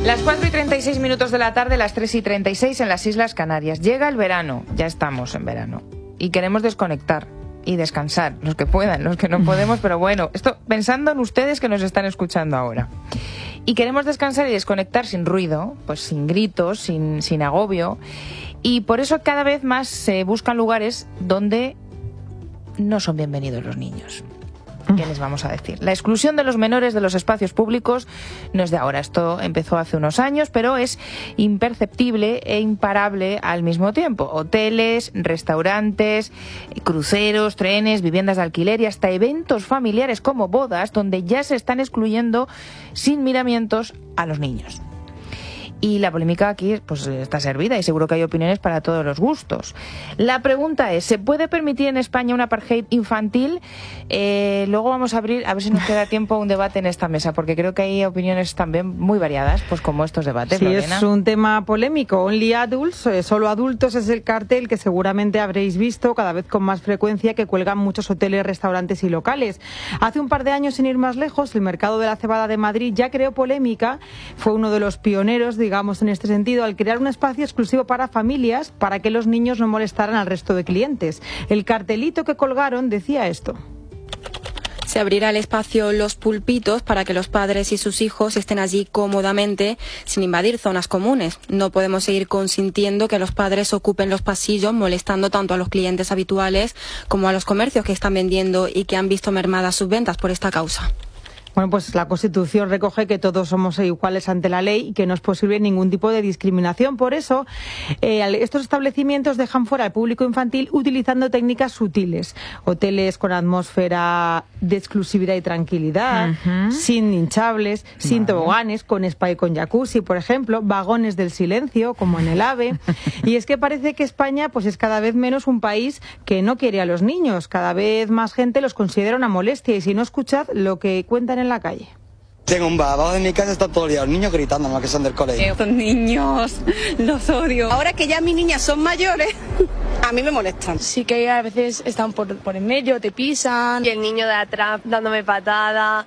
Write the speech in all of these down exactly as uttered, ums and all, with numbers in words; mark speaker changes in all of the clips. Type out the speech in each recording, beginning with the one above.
Speaker 1: Las cuatro y treinta y seis minutos de la tarde, las tres y treinta y seis en las Islas Canarias. Llega el verano, ya estamos en verano, y queremos desconectar y descansar, los que puedan, los que no podemos, pero bueno, esto pensando en ustedes que nos están escuchando ahora. Y queremos descansar y desconectar sin ruido, pues sin gritos, sin, sin agobio, y por eso cada vez más se buscan lugares donde no son bienvenidos los niños. ¿Qué les vamos a decir? La exclusión de los menores de los espacios públicos no es de ahora. Esto empezó hace unos años, pero es imperceptible e imparable al mismo tiempo. Hoteles, restaurantes, cruceros, trenes, viviendas de alquiler y hasta eventos familiares como bodas, donde ya se están excluyendo sin miramientos a los niños. Y la polémica aquí pues está servida y seguro que hay opiniones para todos los gustos. La pregunta es, ¿se puede permitir en España un apartheid infantil? Eh, luego vamos a abrir, a ver si nos queda tiempo, un debate en esta mesa, porque creo que hay opiniones también muy variadas, pues como estos debates.
Speaker 2: Sí,
Speaker 1: Lorena.
Speaker 2: Es un tema polémico. Only Adults, eh, solo adultos, es el cartel que seguramente habréis visto cada vez con más frecuencia que cuelgan muchos hoteles, restaurantes y locales. Hace un par de años, sin ir más lejos, el mercado de la cebada de Madrid ya creó polémica. Fue uno de los pioneros, digamos, digamos, en este sentido, al crear un espacio exclusivo para familias para que los niños no molestaran al resto de clientes. El cartelito que colgaron decía esto.
Speaker 3: Se abrirá el espacio Los Pulpitos para que los padres y sus hijos estén allí cómodamente sin invadir zonas comunes. No podemos seguir consintiendo que los padres ocupen los pasillos molestando tanto a los clientes habituales como a los comercios que están vendiendo y que han visto mermadas sus ventas por esta causa.
Speaker 2: Bueno, pues la Constitución recoge que todos somos iguales ante la ley y que no es posible ningún tipo de discriminación. Por eso, eh, estos establecimientos dejan fuera al público infantil utilizando técnicas sutiles. Hoteles con atmósfera de exclusividad y tranquilidad, uh-huh. sin hinchables, vale. sin toboganes, con spa y con jacuzzi, por ejemplo, vagones del silencio, como en el AVE. Y es que parece que España pues es cada vez menos un país que no quiere a los niños. Cada vez más gente los considera una molestia. Y si no, escuchad lo que cuentan en en la calle.
Speaker 4: Tengo un bar abajo de mi casa, están todos los días los niños gritando más que son del colegio.
Speaker 5: Estos niños, los odio. Ahora que ya mis niñas son mayores, a mí me molestan.
Speaker 6: Sí que a veces están por, por en medio, te pisan.
Speaker 7: Y el niño de atrás dándome patada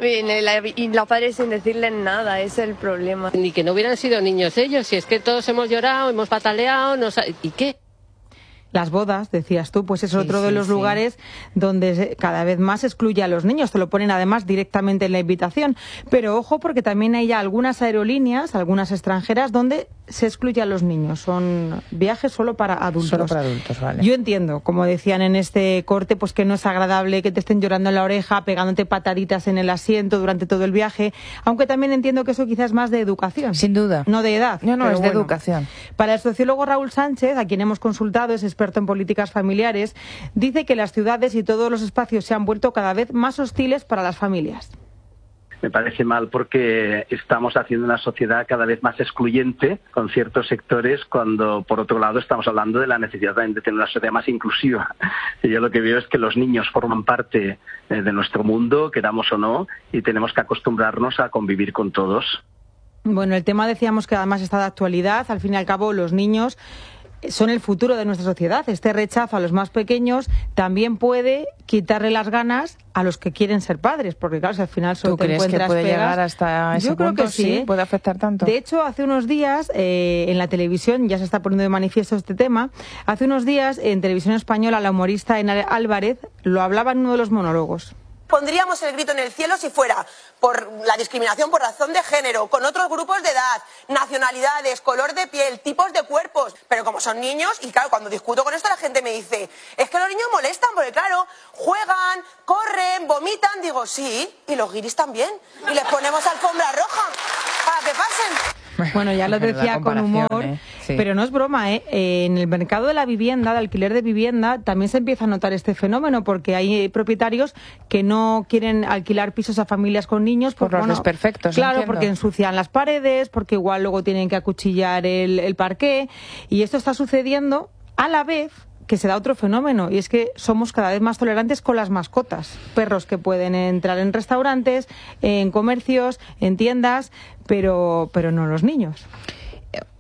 Speaker 7: y los padres sin decirles nada, ese es el problema.
Speaker 8: Ni que no hubieran sido niños ellos, si es que todos hemos llorado, hemos pataleado, nos... ¿y qué?
Speaker 2: Las bodas, decías tú, pues es sí, otro de los sí, lugares sí. donde cada vez más excluye a los niños. Te lo ponen además directamente en la invitación. Pero ojo, porque también hay ya algunas aerolíneas, algunas extranjeras, donde se excluye a los niños. Son viajes solo para adultos.
Speaker 1: Solo para adultos, vale.
Speaker 2: Yo entiendo, como decían en este corte, pues que no es agradable que te estén llorando en la oreja, pegándote pataditas en el asiento durante todo el viaje. Aunque también entiendo que eso quizás es más de educación.
Speaker 1: Sin duda.
Speaker 2: No de edad.
Speaker 1: No, no, es
Speaker 2: bueno.
Speaker 1: de educación.
Speaker 2: Para el sociólogo Raúl Sánchez, a quien hemos consultado, es experto en políticas familiares, dice que las ciudades y todos los espacios se han vuelto cada vez más hostiles para las familias.
Speaker 9: Me parece mal porque estamos haciendo una sociedad cada vez más excluyente con ciertos sectores cuando, por otro lado, estamos hablando de la necesidad de tener una sociedad más inclusiva. Y yo lo que veo es que los niños forman parte de nuestro mundo, queramos o no, y tenemos que acostumbrarnos a convivir con todos.
Speaker 2: Bueno, el tema decíamos que además está de actualidad. Al fin y al cabo, los niños son el futuro de nuestra sociedad. Este rechazo a los más pequeños también puede quitarle las ganas a los que quieren ser padres, porque claro, si al final solo
Speaker 1: ¿Tú
Speaker 2: te
Speaker 1: crees
Speaker 2: encuentras
Speaker 1: que puede
Speaker 2: pegas,
Speaker 1: llegar hasta ese
Speaker 2: yo
Speaker 1: punto?
Speaker 2: Creo que sí,
Speaker 1: sí,
Speaker 2: ¿eh?
Speaker 1: Puede afectar tanto.
Speaker 2: De hecho, hace unos días eh, en la televisión ya se está poniendo de manifiesto este tema. Hace unos días en Televisión Española la humorista Ena Álvarez lo hablaba en uno de los monólogos.
Speaker 10: Pondríamos el grito en el cielo si fuera por la discriminación por razón de género, con otros grupos de edad, nacionalidades, color de piel, tipos de cuerpos. Pero como son niños, y claro, cuando discuto con esto la gente me dice, es que los niños molestan, porque claro, juegan, corren, vomitan. Digo, sí, y los guiris también. Y les ponemos alfombra roja para que pasen.
Speaker 2: Bueno, ya lo decía con humor,
Speaker 1: ¿eh? Sí.
Speaker 2: Pero no es broma, ¿eh? En el mercado de la vivienda, de alquiler de vivienda, también se empieza a notar este fenómeno, porque hay propietarios que no quieren alquilar pisos a familias con niños.
Speaker 1: Porque, por los
Speaker 2: bueno,
Speaker 1: desperfectos,
Speaker 2: claro,
Speaker 1: entiendo.
Speaker 2: porque ensucian las paredes, porque igual luego tienen que acuchillar el, el parqué, y esto está sucediendo a la vez que se da otro fenómeno, y es que somos cada vez más tolerantes con las mascotas. Perros que pueden entrar en restaurantes, en comercios, en tiendas, pero, pero no los niños.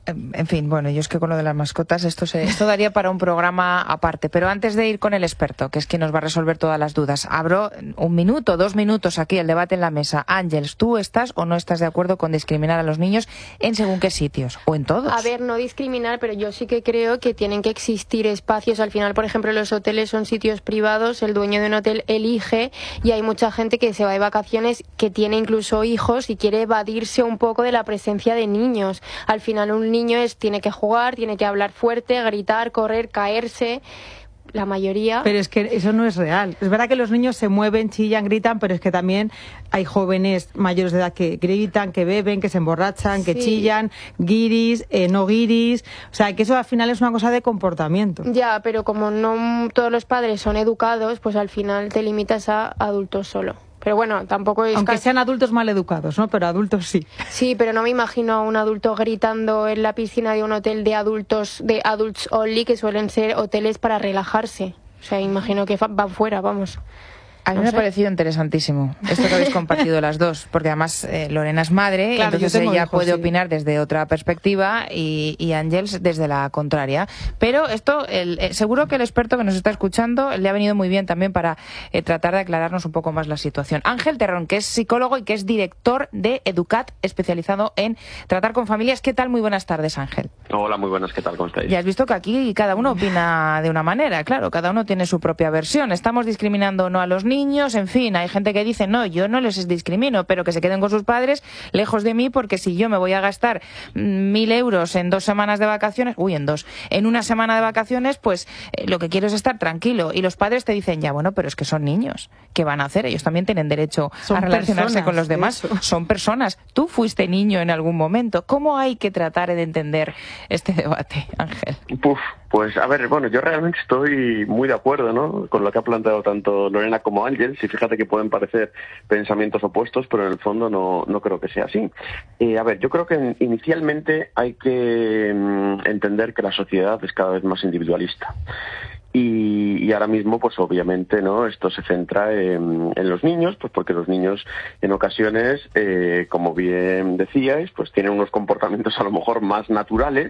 Speaker 1: En fin, bueno, yo es que con lo de las mascotas esto, se, esto daría para un programa aparte. Pero antes de ir con el experto, que es quien nos va a resolver todas las dudas, abro un minuto, dos minutos aquí el debate en la mesa. Ángeles, ¿tú estás o no estás de acuerdo con discriminar a los niños en según qué sitios? ¿O en todos?
Speaker 11: A ver, no discriminar, pero yo sí que creo que tienen que existir espacios. Al final, por ejemplo, los hoteles son sitios privados, el dueño de un hotel elige y hay mucha gente que se va de vacaciones, que tiene incluso hijos y quiere evadirse un poco de la presencia de niños. Al final, un niño niño es, tiene que jugar, tiene que hablar fuerte, gritar, correr, caerse. La mayoría.
Speaker 2: Pero es que eso no es real. Es verdad que los niños se mueven, chillan, gritan, pero es que también hay jóvenes mayores de edad que gritan, que beben, que se emborrachan, sí. que chillan, guiris, eh, no guiris. O sea, que eso al final es una cosa de comportamiento.
Speaker 11: Ya, pero como no todos los padres son educados, pues al final te limitas a adultos solo. Pero bueno, tampoco es...
Speaker 2: Aunque
Speaker 11: casi...
Speaker 2: sean adultos mal educados, ¿no? Pero adultos sí.
Speaker 11: Sí, pero no me imagino a un adulto gritando en la piscina de un hotel de adultos, de adults only, que suelen ser hoteles para relajarse. O sea, imagino que van fuera, vamos.
Speaker 1: A mí no me sé. ha parecido interesantísimo esto que habéis compartido las dos, porque además eh, Lorena es madre, claro, entonces ella hijos, puede sí. opinar desde otra perspectiva y, y Ángeles desde la contraria. Pero esto, el, eh, seguro que el experto que nos está escuchando le ha venido muy bien también para eh, tratar de aclararnos un poco más la situación. Ángel Terrón, que es psicólogo y que es director de Educat, especializado en tratar con familias. ¿Qué tal? Muy buenas tardes, Ángel.
Speaker 12: Hola, muy buenas, ¿qué tal? ¿Cómo estáis?
Speaker 1: Ya has visto que aquí cada uno opina de una manera, claro, cada uno tiene su propia versión. Estamos discriminando no a los niños, niños, en fin, hay gente que dice, no, yo no les discrimino, pero que se queden con sus padres lejos de mí, porque si yo me voy a gastar mil euros en dos semanas de vacaciones, uy, en dos, en una semana de vacaciones, pues eh, lo que quiero es estar tranquilo. Y los padres te dicen, ya, bueno, pero es que son niños, ¿qué van a hacer? Ellos también tienen derecho son a relacionarse personas, con los demás. Eso. Son personas. Tú fuiste niño en algún momento. ¿Cómo hay que tratar de entender este debate, Ángel?
Speaker 12: Puf. Pues, a ver, bueno, yo realmente estoy muy de acuerdo, ¿no?, con lo que ha planteado tanto Lorena como Ángeles, y fíjate que pueden parecer pensamientos opuestos, pero en el fondo no, no creo que sea así. Eh, a ver, yo creo que inicialmente hay que mm, entender que la sociedad es cada vez más individualista. Y, y ahora mismo, pues obviamente, ¿no?, esto se centra en, en los niños, pues porque los niños en ocasiones, eh, como bien decíais, pues tienen unos comportamientos a lo mejor más naturales,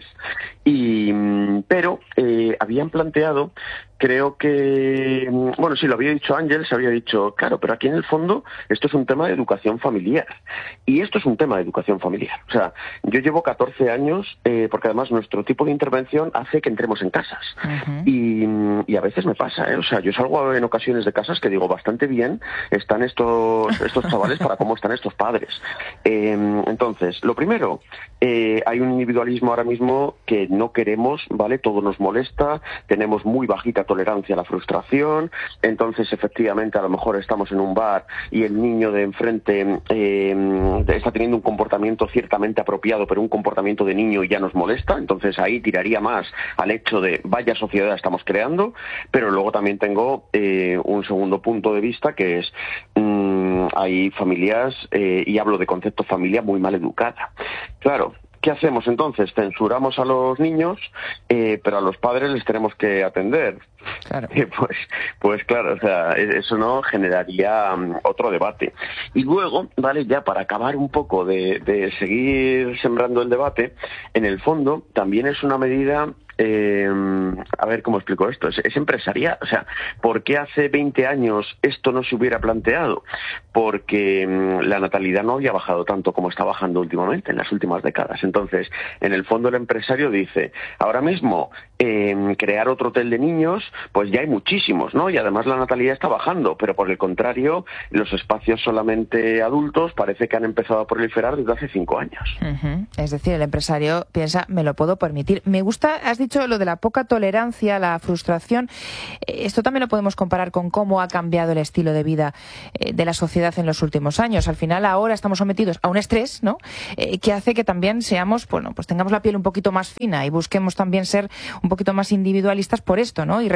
Speaker 12: y pero eh, habían planteado, creo que, bueno, sí, lo había dicho Ángel, se había dicho, claro, pero aquí en el fondo esto es un tema de educación familiar. Y esto es un tema de educación familiar. O sea, yo llevo catorce años, eh, porque además nuestro tipo de intervención hace que entremos en casas. Uh-huh. Y, y a veces me pasa, ¿eh? O sea, yo salgo en ocasiones de casas que digo, bastante bien están estos, estos chavales para cómo están estos padres. Eh, entonces, lo primero, eh, hay un individualismo ahora mismo que no queremos, ¿vale? Todo nos molesta, tenemos muy bajita tolerancia a la frustración, entonces efectivamente a lo mejor estamos en un bar y el niño de enfrente eh, está teniendo un comportamiento ciertamente apropiado, pero un comportamiento de niño y ya nos molesta, entonces ahí tiraría más al hecho de vaya sociedad estamos creando, pero luego también tengo eh, un segundo punto de vista que es mmm, hay familias, eh, y hablo de concepto familia muy mal educada. Claro, ¿qué hacemos entonces? Censuramos a los niños, eh, pero a los padres les tenemos que atender. Claro. Eh, pues, pues claro, o sea, eso no generaría um, otro debate. Y luego, vale, ya para acabar un poco de, de seguir sembrando el debate, en el fondo también es una medida... Eh, a ver cómo explico esto, es, es empresarial, o sea, ¿por qué hace veinte años esto no se hubiera planteado? Porque um, la natalidad no había bajado tanto como está bajando últimamente, en las últimas décadas. Entonces, en el fondo el empresario dice, ahora mismo eh, crear otro hotel de niños, pues ya hay muchísimos, ¿no? Y además la natalidad está bajando, pero por el contrario, los espacios solamente adultos parece que han empezado a proliferar desde hace cinco años.
Speaker 1: Uh-huh. Es decir, el empresario piensa, me lo puedo permitir. Me gusta, has dicho lo de la poca tolerancia, la frustración. Esto también lo podemos comparar con cómo ha cambiado el estilo de vida eh, de la sociedad en los últimos años. Al final ahora estamos sometidos a un estrés, ¿no?, eh, que hace que también seamos, bueno, pues tengamos la piel un poquito más fina y busquemos también ser un poquito más individualistas por esto, ¿no?, y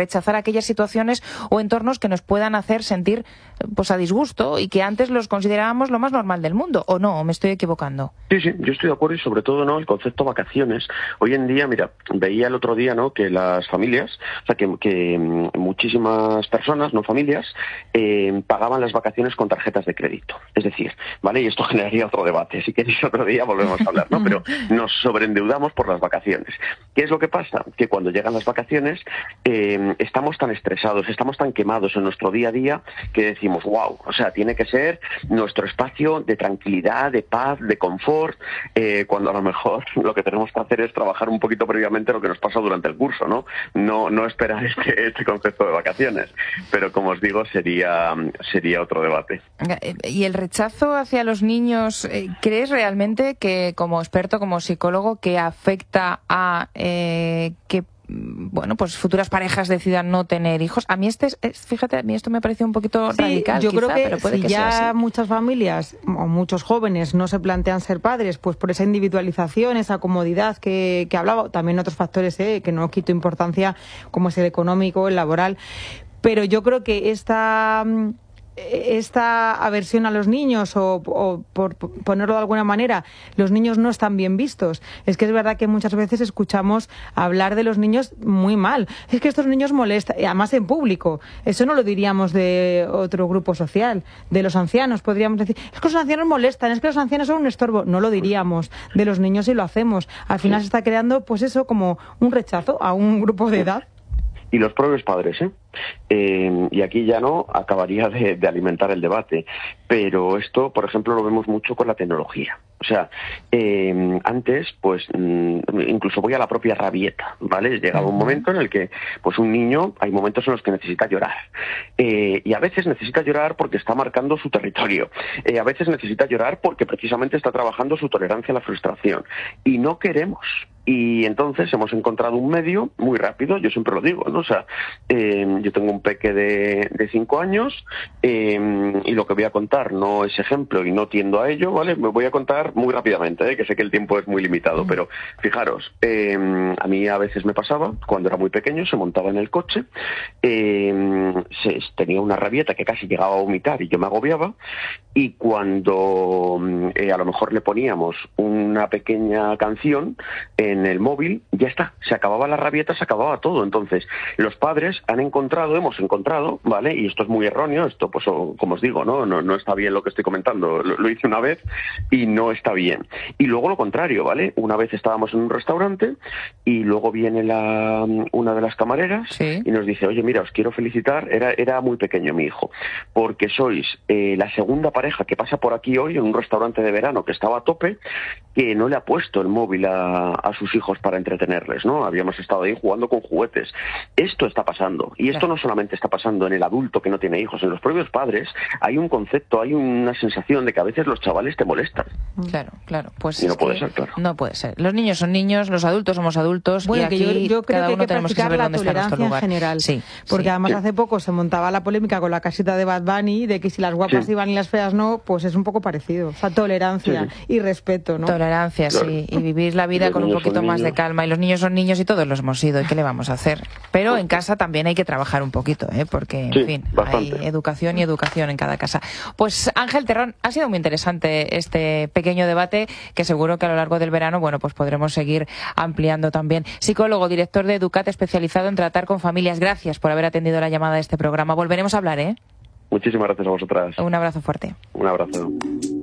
Speaker 1: rechazar aquellas situaciones o entornos que nos puedan hacer sentir pues a disgusto y que antes los considerábamos lo más normal del mundo, ¿o no? ¿O me estoy equivocando?
Speaker 12: Sí, sí, yo estoy de acuerdo y sobre todo, ¿no?, el concepto vacaciones. Hoy en día, mira, veía el otro día, ¿no?, que las familias, o sea, que, que muchísimas personas, no familias, eh, pagaban las vacaciones con tarjetas de crédito. Es decir, ¿vale? Y esto generaría otro debate. Si queréis otro día volvemos a hablar, ¿no? Pero nos sobreendeudamos por las vacaciones. ¿Qué es lo que pasa? Que cuando llegan las vacaciones eh, estamos tan estresados, estamos tan quemados en nuestro día a día que decimos, wow, o sea, tiene que ser nuestro espacio de tranquilidad, de paz, de confort, eh, cuando a lo mejor lo que tenemos que hacer es trabajar un poquito previamente lo que nos pasa durante el curso, ¿no? No, no esperar este, este concepto de vacaciones. Pero como os digo, sería, sería otro debate.
Speaker 1: ¿Y el rechazo hacia los niños, eh, crees realmente que, como experto, como psicólogo, que afecta a eh, que bueno, pues futuras parejas decidan no tener hijos? A mí este, es, fíjate, a mí esto me parece un poquito
Speaker 2: sí,
Speaker 1: radical.
Speaker 2: Yo
Speaker 1: quizá,
Speaker 2: creo que
Speaker 1: pero puede
Speaker 2: si
Speaker 1: que
Speaker 2: ya
Speaker 1: sea así.
Speaker 2: Muchas familias o muchos jóvenes no se plantean ser padres, pues por esa individualización, esa comodidad que, que hablaba, también otros factores eh, que no quito importancia, como es el económico, el laboral, pero yo creo que esta esta aversión a los niños o, o por ponerlo de alguna manera, los niños no están bien vistos. Es que es verdad que muchas veces escuchamos hablar de los niños muy mal. Es que estos niños molestan, y además en público. Eso no lo diríamos de otro grupo social. De los ancianos podríamos decir, es que los ancianos molestan, es que los ancianos son un estorbo. No lo diríamos de los niños y lo hacemos. Al final se está creando, pues eso, como un rechazo a un grupo de edad.
Speaker 12: Y los propios padres, ¿eh? Eh, y aquí ya no acabaría de, de alimentar el debate, pero esto, por ejemplo, lo vemos mucho con la tecnología. O sea, eh, antes, pues, incluso voy a la propia rabieta, ¿vale? Llegaba un momento en el que, pues, un niño, hay momentos en los que necesita llorar. Eh, y a veces necesita llorar porque está marcando su territorio. Eh, a veces necesita llorar porque precisamente está trabajando su tolerancia a la frustración. Y no queremos. Y entonces hemos encontrado un medio muy rápido, yo siempre lo digo, ¿no? O sea, eh, yo tengo un peque de, de cinco años eh, y lo que voy a contar no es ejemplo y no tiendo a ello, ¿vale? Me voy a contar muy rápidamente, ¿eh? Que sé que el tiempo es muy limitado, pero fijaros, eh, a mí a veces me pasaba, cuando era muy pequeño, se montaba en el coche, eh, se, tenía una rabieta que casi llegaba a vomitar y yo me agobiaba, y cuando eh, a lo mejor le poníamos una pequeña canción en el móvil, ya está, se acababa la rabieta, se acababa todo. Entonces, los padres han encontrado, hemos encontrado, ¿vale? Y esto es muy erróneo, esto, pues, como os digo, ¿no? No, no está bien lo que estoy comentando, lo, lo hice una vez y no está bien. Y luego lo contrario, ¿vale? Una vez estábamos en un restaurante y luego viene la, una de las camareras ¿Sí? y nos dice, oye, mira, os quiero felicitar, era, era muy pequeño mi hijo, porque sois eh, la segunda pareja que pasa por aquí hoy en un restaurante de verano que estaba a tope, que no le ha puesto el móvil a, a sus hijos para entretenerles, ¿no? Habíamos estado ahí jugando con juguetes. Esto está pasando, y esto no solamente está pasando en el adulto que no tiene hijos, en los propios padres hay un concepto, hay una sensación de que a veces los chavales te molestan.
Speaker 1: Claro, claro. Pues
Speaker 12: y no puede ser, claro.
Speaker 1: No puede ser. Los niños son niños, los adultos somos adultos,
Speaker 2: bueno,
Speaker 1: y aquí
Speaker 2: que yo, yo creo
Speaker 1: cada
Speaker 2: que
Speaker 1: uno
Speaker 2: hay que
Speaker 1: tenemos que saber dónde está nuestro lugar.
Speaker 2: En general,
Speaker 1: sí,
Speaker 2: porque
Speaker 1: sí.
Speaker 2: además
Speaker 12: sí.
Speaker 2: hace poco se montaba la polémica con la casita de Bad Bunny de que si las guapas sí. iban y las feas no, pues es un poco parecido. O sea, tolerancia sí, sí. y respeto, ¿no?
Speaker 1: Tolerancia, claro. sí, y vivir la vida
Speaker 12: los
Speaker 1: con un poquito más
Speaker 12: niños.
Speaker 1: de calma. Y los niños son niños y todos los hemos sido, ¿y qué le vamos a hacer? Pero en casa también hay que trabajar un poquito, ¿eh? Porque, en
Speaker 12: sí,
Speaker 1: fin,
Speaker 12: bastante.
Speaker 1: hay educación y educación en cada casa. Pues Ángel Terrón, ha sido muy interesante este pequeño debate que seguro que a lo largo del verano, bueno, pues podremos seguir ampliando también. Psicólogo, director de Educat, especializado en tratar con familias. Gracias por haber atendido la llamada de este programa. Volveremos a hablar, ¿eh?
Speaker 12: Muchísimas gracias a vosotras.
Speaker 1: Un abrazo fuerte.
Speaker 12: Un abrazo.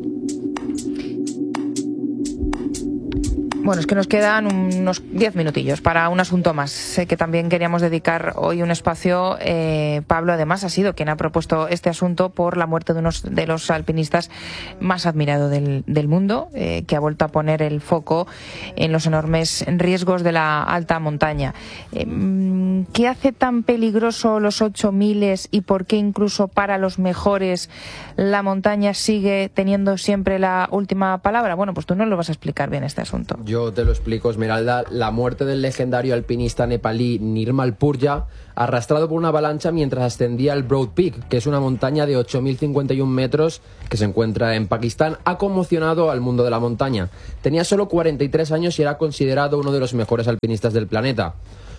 Speaker 1: Bueno, es que nos quedan unos diez minutillos para un asunto más. Sé que también queríamos dedicar hoy un espacio. Eh, Pablo, además, ha sido quien ha propuesto este asunto por la muerte de uno de los alpinistas más admirados del, del mundo, eh, que ha vuelto a poner el foco en los enormes riesgos de la alta montaña. Eh, ¿Qué hace tan peligroso los ocho miles y por qué incluso para los mejores la montaña sigue teniendo siempre la última palabra? Bueno, pues tú nos lo vas a explicar bien este asunto.
Speaker 13: Yo Yo te lo explico, Esmeralda. La muerte del legendario alpinista nepalí Nirmal Purja, arrastrado por una avalancha mientras ascendía al Broad Peak, que es una montaña de ocho mil cincuenta y uno metros que se encuentra en Pakistán, ha conmocionado al mundo de la montaña. Tenía solo cuarenta y tres años y era considerado uno de los mejores alpinistas del planeta.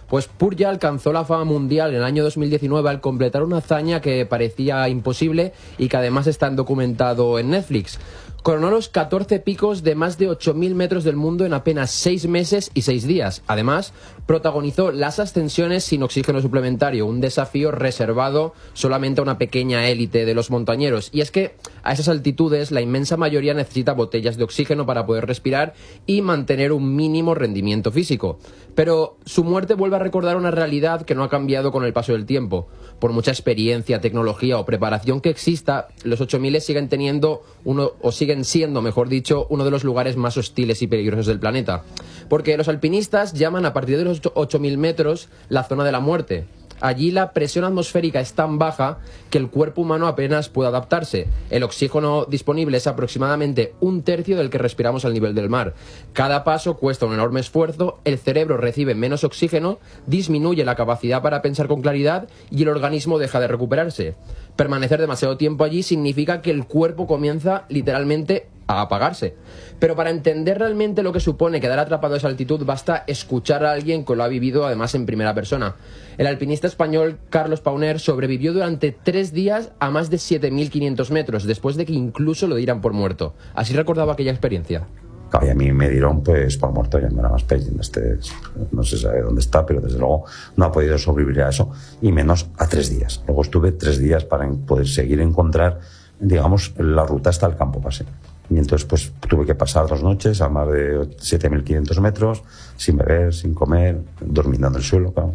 Speaker 13: Pues Purja alcanzó la fama mundial en el año dos mil diecinueve al completar una hazaña que parecía imposible y que además está documentado en Netflix. Coronó los catorce picos de más de ocho mil metros del mundo en apenas seis meses y seis días. Además, protagonizó las ascensiones sin oxígeno suplementario, un desafío reservado solamente a una pequeña élite de los montañeros. Y es que a esas altitudes la inmensa mayoría necesita botellas de oxígeno para poder respirar y mantener un mínimo rendimiento físico. Pero su muerte vuelve a recordar una realidad que no ha cambiado con el paso del tiempo. Por mucha experiencia, tecnología o preparación que exista, los ocho mil siguen teniendo uno o siguen siendo, mejor dicho, uno de los lugares más hostiles y peligrosos del planeta. Porque los alpinistas llaman a partir de los ocho mil metros la zona de la muerte. Allí la presión atmosférica es tan baja que el cuerpo humano apenas puede adaptarse. El oxígeno disponible es aproximadamente un tercio del que respiramos al nivel del mar. Cada paso cuesta un enorme esfuerzo, el cerebro recibe menos oxígeno, disminuye la capacidad para pensar con claridad y el organismo deja de recuperarse. Permanecer demasiado tiempo allí significa que el cuerpo comienza literalmente a apagarse. Pero para entender realmente lo que supone quedar atrapado a esa altitud basta escuchar a alguien que lo ha vivido además en primera persona. El alpinista español Carlos Pauner sobrevivió durante tres días a más de siete mil quinientos metros, después de que incluso lo dieran por muerto. Así recordaba aquella experiencia.
Speaker 14: Y a mí me dieron pues por muerto, ya no era más pez, este, no se sabe dónde está, pero desde luego no ha podido sobrevivir a eso, y menos a tres días. Luego estuve tres días para poder seguir encontrar, digamos, la ruta hasta el campo base. Y entonces pues tuve que pasar dos noches a más de siete mil quinientos metros, sin beber, sin comer, durmiendo en el suelo, claro.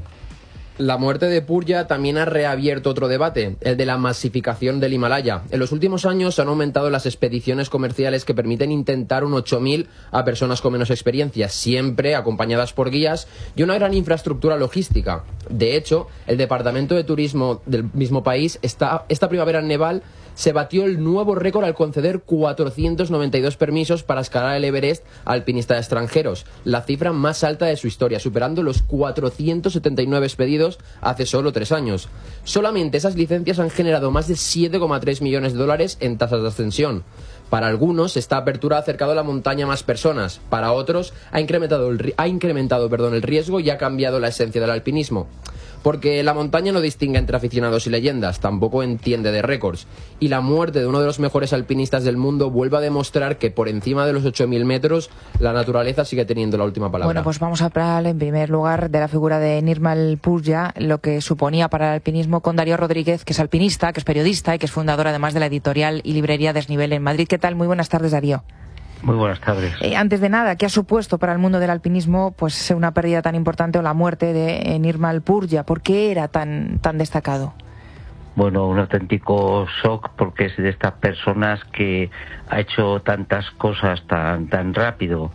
Speaker 13: La muerte de Purja también ha reabierto otro debate, el de la masificación del Himalaya. En los últimos años han aumentado las expediciones comerciales que permiten intentar un ocho mil a personas con menos experiencia, siempre acompañadas por guías y una gran infraestructura logística. De hecho, el Departamento de Turismo del mismo país está, esta primavera en Nepal se batió el nuevo récord al conceder cuatrocientos noventa y dos permisos para escalar el Everest a alpinistas extranjeros, la cifra más alta de su historia, superando los cuatrocientos setenta y nueve expedidos hace solo tres años. Solamente esas licencias han generado más de siete coma tres millones de dólares en tasas de ascensión. Para algunos, esta apertura ha acercado a la montaña a más personas. Para otros, ha incrementado, el, ha incrementado perdón, el riesgo y ha cambiado la esencia del alpinismo. Porque la montaña no distingue entre aficionados y leyendas, tampoco entiende de récords. Y la muerte de uno de los mejores alpinistas del mundo vuelve a demostrar que por encima de los ocho mil metros, la naturaleza sigue teniendo la última palabra.
Speaker 1: Bueno, pues vamos a hablar en primer lugar de la figura de Nirmal Purja, lo que suponía para el alpinismo, con Darío Rodríguez, que es alpinista, que es periodista y que es fundador además de la editorial y librería Desnivel en Madrid. ¿Qué tal? Muy buenas tardes, Darío.
Speaker 15: Muy buenas tardes.
Speaker 1: Eh, antes de nada, ¿qué ha supuesto para el mundo del alpinismo pues una pérdida tan importante o la muerte de eh, Nirmal Purja? ¿Por qué era tan, tan destacado?
Speaker 15: Bueno, un auténtico shock, porque es de estas personas que ha hecho tantas cosas tan tan rápido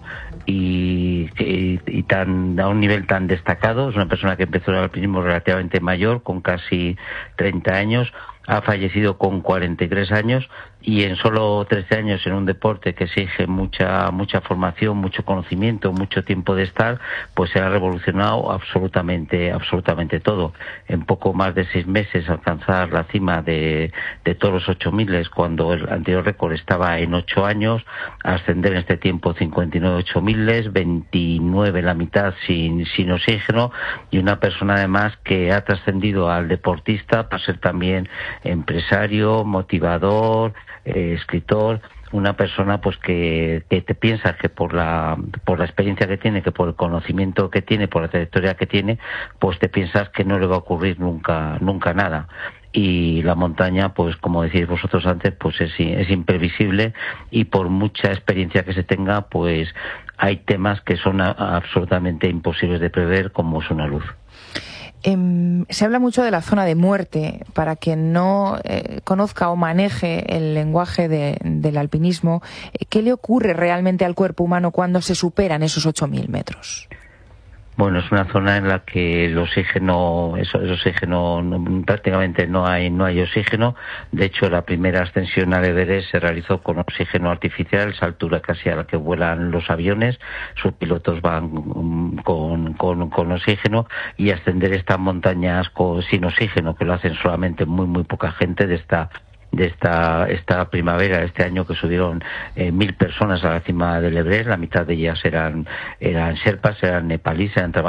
Speaker 15: y, y, y tan a un nivel tan destacado. Es una persona que empezó el alpinismo relativamente mayor, con casi treinta años. Ha fallecido con cuarenta y tres años y en solo trece años, en un deporte que exige mucha mucha formación, mucho conocimiento, mucho tiempo de estar, pues se ha revolucionado absolutamente absolutamente todo. En poco más de seis meses alcanzar la cima de, de todos los ocho miles, cuando el anterior récord estaba en ocho años, ascender en este tiempo cincuenta y nueve ocho miles, veintinueve la mitad sin, sin oxígeno, y una persona además que ha trascendido al deportista para ser también empresario, motivador, eh, escritor, una persona pues que, que te piensas que por la por la experiencia que tiene, que por el conocimiento que tiene, por la trayectoria que tiene, pues te piensas que no le va a ocurrir nunca nunca nada. Y la montaña, pues como decís vosotros antes, pues es, es imprevisible, y por mucha experiencia que se tenga, pues hay temas que son a, absolutamente imposibles de prever, como es una luz.
Speaker 1: Eh, se habla mucho de la zona de muerte. Para quien no eh, conozca o maneje el lenguaje de, del alpinismo, ¿qué le ocurre realmente al cuerpo humano cuando se superan esos ocho mil metros?
Speaker 15: Bueno, es una zona en la que el oxígeno, eso, el oxígeno no, prácticamente no hay, no hay oxígeno. De hecho, la primera ascensión al Everest se realizó con oxígeno artificial, esa altura casi a la que vuelan los aviones. Sus pilotos van con, con, con oxígeno, y ascender estas montañas con, sin oxígeno, que lo hacen solamente muy, muy poca gente de esta de esta esta primavera, este año, que subieron eh, mil personas a la cima del Everest. La mitad de ellas eran eran sherpas, eran nepalíes, eran trabajadores